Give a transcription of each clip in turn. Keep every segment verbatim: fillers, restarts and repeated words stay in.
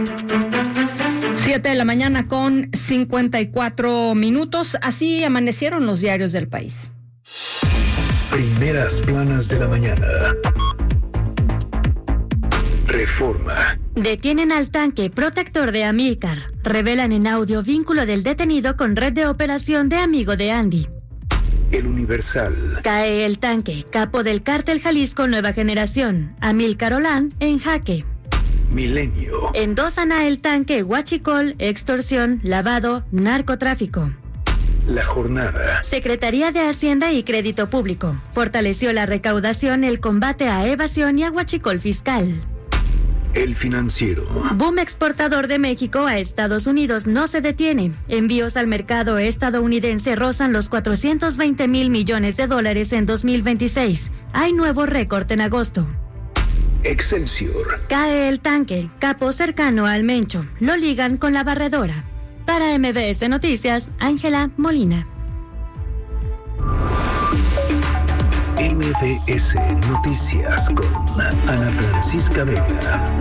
Siete de la mañana con cincuenta y cuatro minutos. Así amanecieron los diarios del país. Primeras planas de la mañana. Reforma. Detienen al tanque protector de Amílcar. Revelan en audio vínculo del detenido con red de operación de amigo de Andy. El Universal. Cae el tanque, capo del cártel Jalisco Nueva Generación. Amílcar Olán en jaque. Milenio. Endosan a el tanque huachicol, extorsión, lavado, narcotráfico. La Jornada. Secretaría de Hacienda y Crédito Público. Fortaleció la recaudación, el combate a evasión y a huachicol fiscal. El Financiero. Boom exportador de México a Estados Unidos no se detiene. Envíos al mercado estadounidense rozan los cuatrocientos veinte mil millones de dólares en dos mil veintiséis. Hay nuevo récord en agosto. Excelsior. Cae el tanque, capo cercano al Mencho. Lo ligan con la barredora. Para M B S Noticias, Ángela Molina. M B S Noticias con Ana Francisca Vega.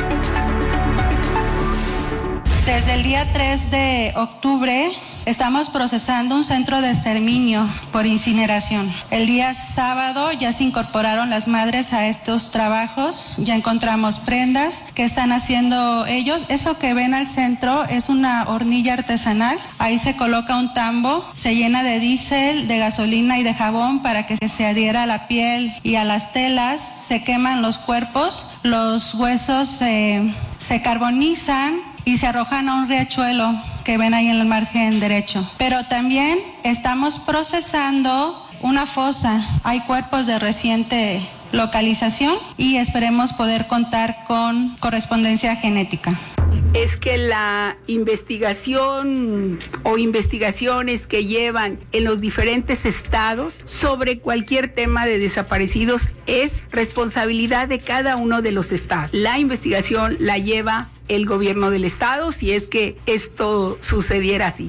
Desde el día tres de octubre estamos procesando un centro de exterminio por incineración. El día sábado ya se incorporaron las madres a estos trabajos, ya encontramos prendas que están haciendo ellos. Eso que ven al centro es una hornilla artesanal. Ahí se coloca un tambo, se llena de diésel, de gasolina y de jabón para que se adhiera a la piel y a las telas. Se queman los cuerpos, los huesos eh, se carbonizan y se arrojan a un riachuelo que ven ahí en el margen derecho. Pero también estamos procesando una fosa. Hay cuerpos de reciente localización y esperemos poder contar con correspondencia genética. Es que la investigación o investigaciones que llevan en los diferentes estados sobre cualquier tema de desaparecidos es responsabilidad de cada uno de los estados. La investigación la lleva el gobierno del estado si es que esto sucediera así.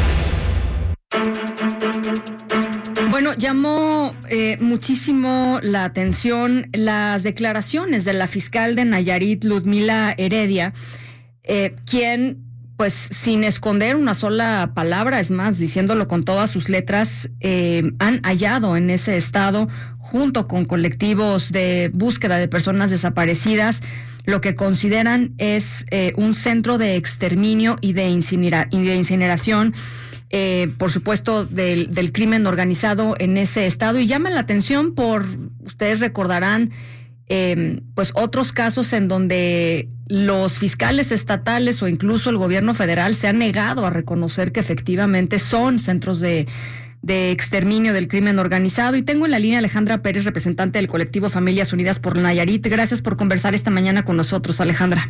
Bueno, llamó eh, muchísimo la atención las declaraciones de la fiscal de Nayarit, Ludmila Heredia, eh, quien, pues sin esconder una sola palabra, es más, diciéndolo con todas sus letras, eh, han hallado en ese estado, junto con colectivos de búsqueda de personas desaparecidas, lo que consideran es eh, un centro de exterminio y de, incinera- y de incineración, eh, por supuesto, del, del crimen organizado en ese estado. Y llama la atención por, ustedes recordarán, eh, pues otros casos en donde los fiscales estatales o incluso el gobierno federal se han negado a reconocer que efectivamente son centros de de exterminio del crimen organizado. Y tengo en la línea a Alejandra Pérez, representante del colectivo Familias Unidas por Nayarit. Gracias por conversar esta mañana con nosotros, Alejandra.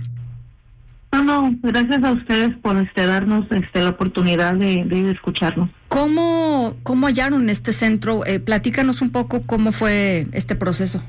No, no, gracias a ustedes por este, darnos este, la oportunidad de, de escucharnos. ¿Cómo, cómo hallaron este centro? Eh, platícanos un poco cómo fue este proceso.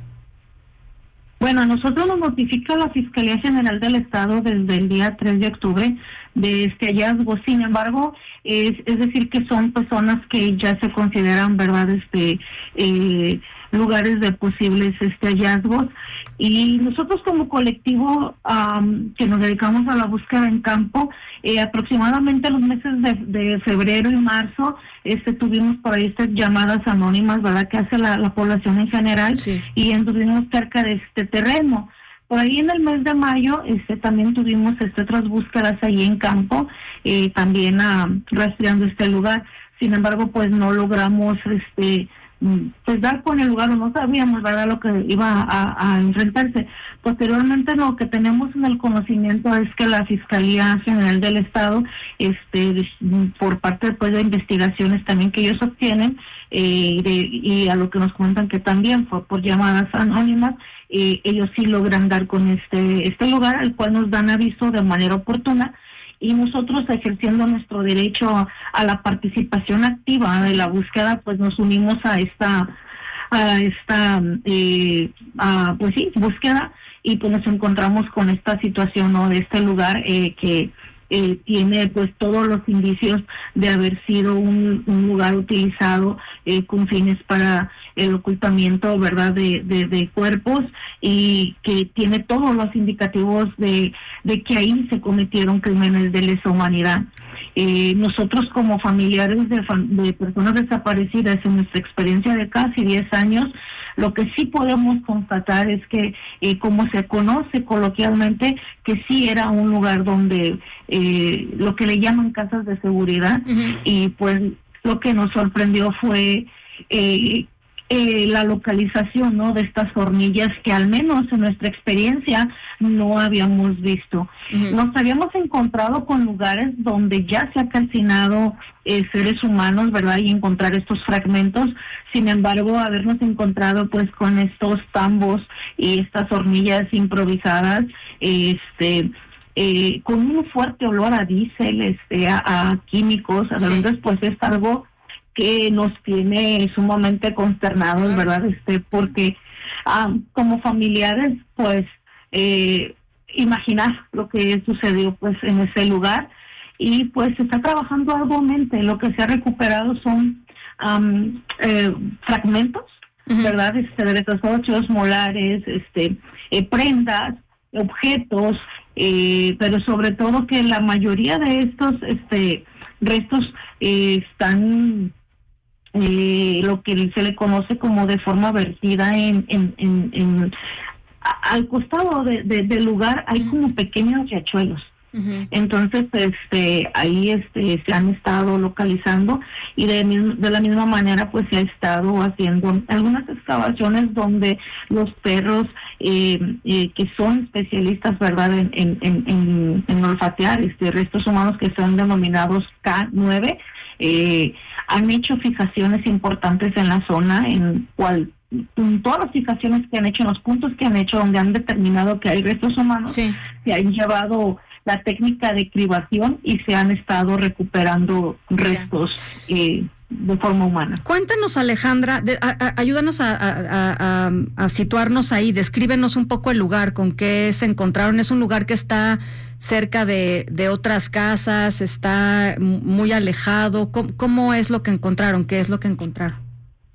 Bueno, a nosotros nos notifica la Fiscalía General del Estado desde el día tres de octubre de este hallazgo. Sin embargo, es, es decir que son personas que ya se consideran, ¿verdad?, este eh, lugares de posibles este hallazgos. Y nosotros como colectivo um, que nos dedicamos a la búsqueda en campo, eh, aproximadamente los meses de, de febrero y marzo, este tuvimos por ahí estas llamadas anónimas, ¿verdad?, que hace la, la población en general, sí. Y estuvimos cerca de este terreno. Por ahí en el mes de mayo este también tuvimos este, otras búsquedas ahí en campo, eh, también uh, rastreando este lugar. Sin embargo, pues no logramos este pues dar con el lugar, o no sabíamos, ¿verdad?, lo que iba a, a enfrentarse. Posteriormente, lo que tenemos en el conocimiento es que la Fiscalía General del Estado, este por parte pues, de investigaciones también que ellos obtienen, eh, de, y a lo que nos comentan que también fue por llamadas anónimas, eh, ellos sí logran dar con este este lugar, al cual nos dan aviso de manera oportuna. Y nosotros, ejerciendo nuestro derecho a la participación activa de la búsqueda, pues nos unimos a esta, a esta, eh, a, pues sí, búsqueda, y pues nos encontramos con esta situación, ¿no?, de este lugar eh, que eh, tiene pues todos los indicios de haber sido un, un lugar utilizado eh, con fines para el ocultamiento, ¿verdad?, de, de, de cuerpos, y que tiene todos los indicativos de, de que ahí se cometieron crímenes de lesa humanidad. Eh, nosotros como familiares de, de personas desaparecidas, en nuestra experiencia de casi diez años, lo que sí podemos constatar es que, eh, como se conoce coloquialmente, que sí era un lugar donde eh, lo que le llaman casas de seguridad, uh-huh. y pues lo que nos sorprendió fue eh, eh, la localización, ¿no?, de estas hornillas que al menos en nuestra experiencia no habíamos visto. Uh-huh. Nos habíamos encontrado con lugares donde ya se ha calcinado eh, seres humanos, ¿verdad?, y encontrar estos fragmentos. Sin embargo, habernos encontrado pues con estos tambos y estas hornillas improvisadas, este eh, con un fuerte olor a diésel, este, a, a químicos, sí. Entonces pues es algo que nos tiene sumamente consternados, uh-huh. ¿verdad? Este, porque um, como familiares, pues, eh, imaginar lo que sucedió pues en ese lugar, y pues se está trabajando arduamente. Lo que se ha recuperado son um, eh, fragmentos, uh-huh. ¿verdad? Este, de estos ochos, molares, este, eh, prendas, objetos, eh, pero sobre todo que la mayoría de estos este restos eh, están eh, lo que se le conoce como de forma vertida en, en, en, en a, al costado de, de, del lugar hay como pequeños riachuelos. Uh-huh. Entonces, este, ahí este, se han estado localizando, y de, de la misma manera, pues se ha estado haciendo algunas excavaciones donde los perros eh, eh, que son especialistas, ¿verdad?, en, en, en, en, en olfatear este, restos humanos que son denominados K nueve, eh, han hecho fijaciones importantes en la zona, en cual en todas las fijaciones que han hecho, en los puntos que han hecho donde han determinado que hay restos humanos, sí. se han llevado la técnica de cribación y se han estado recuperando restos eh, de forma humana. Cuéntanos, Alejandra, de, a, a, ayúdanos a, a, a, a situarnos ahí, descríbenos un poco el lugar, con qué se encontraron. Es un lugar que está cerca de, de otras casas, está muy alejado. ¿Cómo, cómo es lo que encontraron? ¿Qué es lo que encontraron?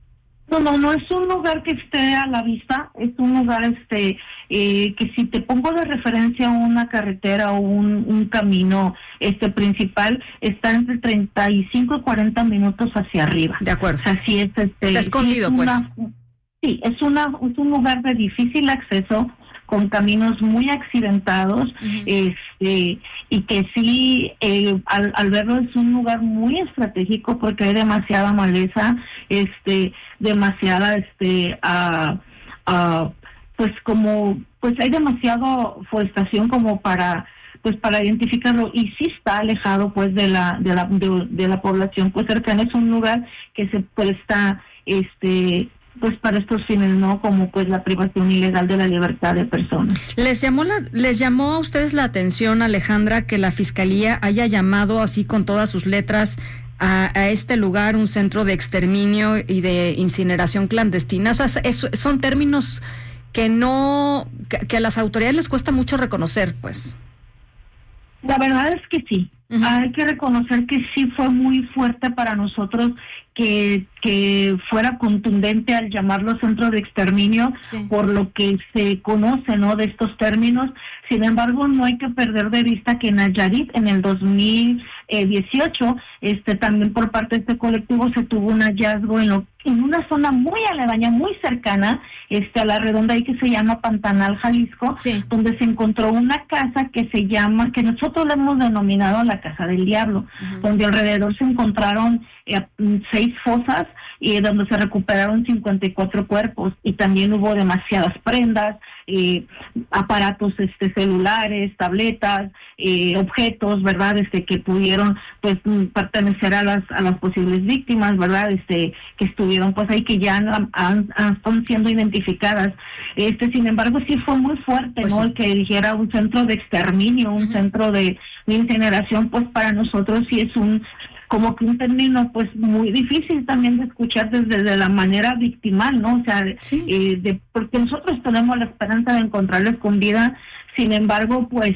No, no, no es un lugar que esté a la vista, es un lugar este eh, que si te pongo de referencia una carretera o un, un camino este principal, está entre treinta y cinco y cuarenta minutos hacia arriba. De acuerdo. O sea, sí es, este, está escondido, sí es una, pues. Sí, es, una, es un lugar de difícil acceso, con caminos muy accidentados, uh-huh. este, y que sí, eh, al, al verlo es un lugar muy estratégico porque hay demasiada maleza, este, demasiada, este, uh, uh, pues como, pues hay demasiada forestación como para, pues para identificarlo, y sí está alejado pues de la, de la, de, de la población pues cercana. Es un lugar que se presta, este, pues para estos fines, ¿no? Como pues la privación ilegal de la libertad de personas. ¿Les llamó la, les llamó a ustedes la atención, Alejandra, que la Fiscalía haya llamado así con todas sus letras a, a este lugar un centro de exterminio y de incineración clandestina? O sea, es, son términos que no, que, que a las autoridades les cuesta mucho reconocer, pues. La verdad es que sí. Uh-huh. Hay que reconocer que sí fue muy fuerte para nosotros que, que fuera contundente al llamarlo centro de exterminio, sí. por lo que se conoce, ¿no?, de estos términos. Sin embargo, no hay que perder de vista que en Nayarit, en el dos mil dieciocho, este, también por parte de este colectivo se tuvo un hallazgo en, lo, en una zona muy aledaña, muy cercana este, a la redonda ahí que se llama Pantanal, Jalisco, sí. donde se encontró una casa que se llama, que nosotros le hemos denominado la Casa del Diablo, uh-huh. donde alrededor se encontraron eh, seis fosas y donde se recuperaron cincuenta y cuatro cuerpos, y también hubo demasiadas prendas, eh, aparatos este celulares, tabletas, eh, objetos, ¿verdad?, este que pudieron pues pertenecer a las a las posibles víctimas, ¿verdad?, este que estuvieron pues ahí, que ya han, han, han, están siendo identificadas. Este sin embargo sí fue muy fuerte, pues, ¿no?, sí. el que dijera un centro de exterminio, un uh-huh. centro de, de incineración, pues para nosotros sí es un como que un término pues muy difícil también de escuchar desde de la manera victimal, ¿no? O sea, sí. eh, de, porque nosotros tenemos la esperanza de encontrarles con vida. Sin embargo, pues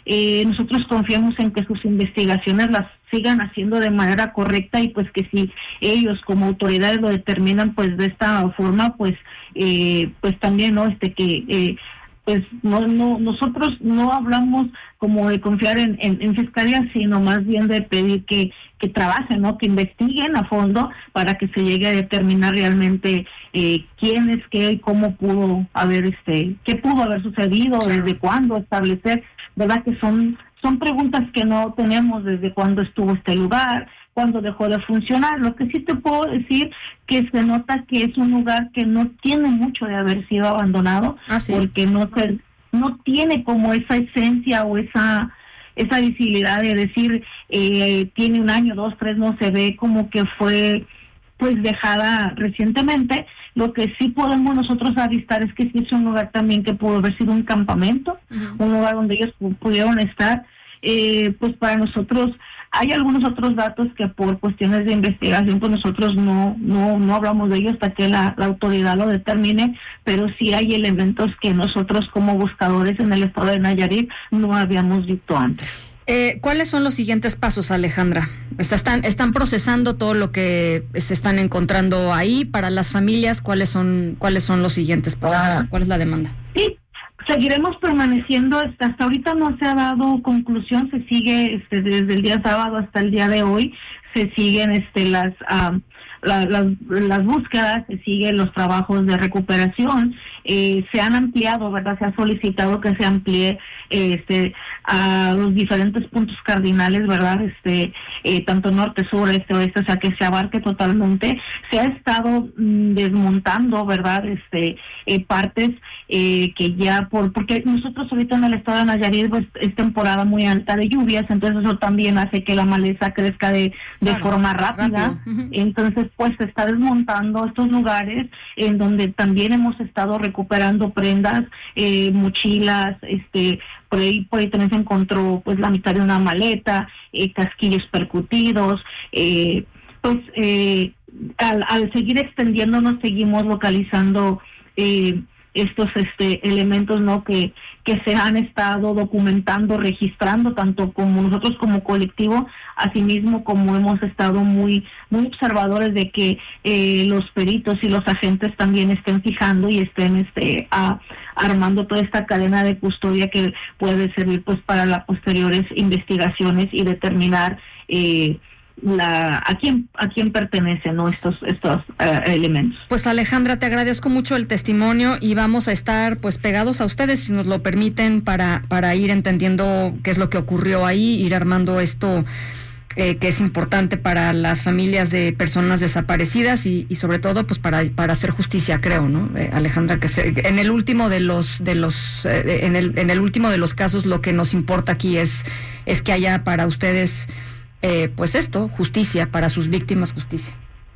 eh, nosotros confiamos en que sus investigaciones las sigan haciendo de manera correcta y pues que si ellos como autoridades lo determinan pues de esta forma, pues eh, pues también no este que eh, pues no no nosotros no hablamos como de confiar en, en, en fiscalía, sino más bien de pedir que que trabajen, ¿no? Que investiguen a fondo para que se llegue a determinar realmente eh, quién es qué y cómo pudo haber este qué pudo haber sucedido, desde cuándo establecer, verdad que son son preguntas que no tenemos desde cuándo estuvo este lugar, cuándo dejó de funcionar. Lo que sí te puedo decir que se nota que es un lugar que no tiene mucho de haber sido abandonado, ¿Ah, sí? porque no se, no tiene como esa esencia o esa esa visibilidad de decir eh, tiene un año, dos, tres, no se ve como que fue pues dejada recientemente. Lo que sí podemos nosotros avistar es que sí es un lugar también que pudo haber sido un campamento, uh-huh. un lugar donde ellos pu- pudieron estar. Eh, pues para nosotros hay algunos otros datos que por cuestiones de investigación pues nosotros no no no hablamos de ellos hasta que la, la autoridad lo determine, pero sí hay elementos que nosotros como buscadores en el estado de Nayarit no habíamos visto antes. Eh, ¿Cuáles son los siguientes pasos, Alejandra? Están, están procesando todo lo que se están encontrando ahí. Para las familias, ¿cuáles son, cuáles son los siguientes pasos? Ah. ¿Cuál es la demanda? Sí, seguiremos permaneciendo. Hasta, hasta ahorita no se ha dado conclusión. Se sigue este, desde el día sábado hasta el día de hoy. Se siguen este, las, um, la, las, las búsquedas, se siguen los trabajos de recuperación. Eh, se han ampliado, ¿verdad? Se ha solicitado que se amplíe este, a los diferentes puntos cardinales, ¿verdad? Este, eh, tanto norte, sur, este, oeste, o sea, que se abarque totalmente. Se ha estado mm, desmontando, ¿verdad? Este, eh, partes eh, que ya por, porque nosotros ahorita en el estado de Nayarit pues, es temporada muy alta de lluvias, entonces eso también hace que la maleza crezca de, de claro, forma rápida. Uh-huh. Entonces, pues se está desmontando estos lugares en donde también hemos estado recuperando prendas, eh, mochilas, este, por ahí, por ahí también se encontró pues la mitad de una maleta, eh, casquillos percutidos, eh, pues eh, al, al seguir extendiéndonos seguimos localizando eh, estos este elementos no que que se han estado documentando, registrando tanto como nosotros como colectivo, asimismo como hemos estado muy muy observadores de que eh, los peritos y los agentes también estén fijando y estén este a, armando toda esta cadena de custodia que puede servir pues para las posteriores investigaciones y determinar eh, La, a quién a quién pertenecen, ¿no? estos estos uh, elementos. Pues Alejandra, te agradezco mucho el testimonio y vamos a estar pues pegados a ustedes si nos lo permiten para para ir entendiendo qué es lo que ocurrió ahí, ir armando esto eh, que es importante para las familias de personas desaparecidas y, y sobre todo pues para para hacer justicia, creo, ¿no? Eh, Alejandra, que se, en el último de los de los eh, en el en el último de los casos lo que nos importa aquí es es que haya para ustedes Eh, pues esto, justicia, para sus víctimas, justicia.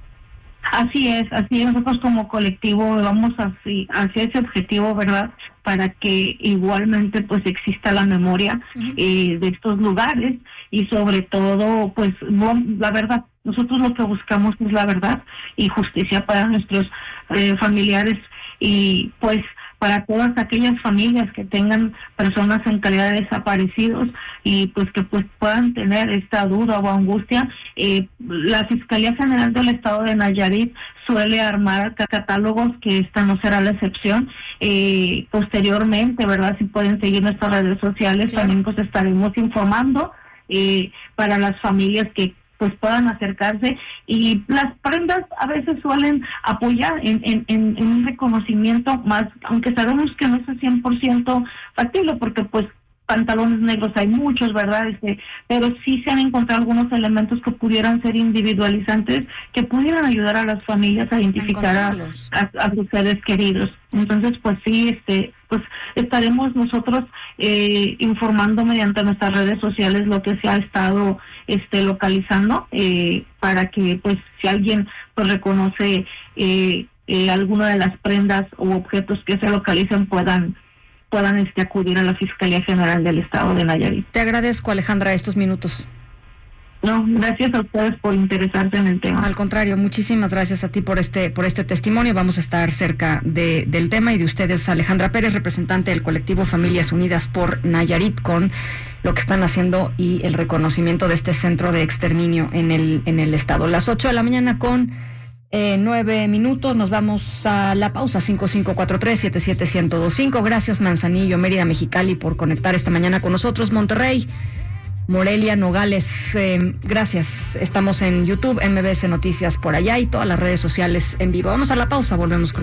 Así es, así es, nosotros como colectivo vamos así, hacia ese objetivo, ¿verdad? Para que igualmente pues exista la memoria uh-huh. eh, de estos lugares y sobre todo pues no, la verdad, nosotros lo que buscamos es la verdad y justicia para nuestros eh, familiares y pues para todas aquellas familias que tengan personas en calidad de desaparecidos y pues que pues puedan tener esta duda o angustia. Eh, la Fiscalía General del Estado de Nayarit suele armar catálogos, que esta no será la excepción. Eh, posteriormente, ¿verdad? Si pueden seguir nuestras redes sociales, claro. También pues estaremos informando eh, para las familias que pues puedan acercarse y las prendas a veces suelen apoyar en, en, en, en un reconocimiento más, aunque sabemos que no es el cien por ciento factible porque pues pantalones negros hay muchos, ¿verdad? Este, pero sí se han encontrado algunos elementos que pudieran ser individualizantes, que pudieran ayudar a las familias a identificar a, a, a sus seres queridos. Entonces, pues sí, este, pues estaremos nosotros eh, informando mediante nuestras redes sociales lo que se ha estado este localizando eh, para que, pues, si alguien pues reconoce eh, eh, alguna de las prendas u objetos que se localicen puedan puedan este acudir a la Fiscalía General del Estado de Nayarit. Te agradezco, Alejandra, estos minutos. No, gracias a ustedes por interesarse en el tema. Al contrario, muchísimas gracias a ti por este por este testimonio. Vamos a estar cerca de, del tema y de ustedes. Alejandra Pérez, representante del colectivo Familias Unidas por Nayarit, con lo que están haciendo y el reconocimiento de este centro de exterminio en el en el estado. Las ocho de la mañana con eh, nueve minutos. Nos vamos a la pausa. Cinco cinco cuatro tres siete siete uno cero dos cinco. Gracias Manzanillo, Mérida, Mexicali por conectar esta mañana con nosotros. Monterrey, Morelia, Nogales, eh, gracias. Estamos en YouTube, M B S Noticias por allá y todas las redes sociales en vivo. Vamos a la pausa, volvemos con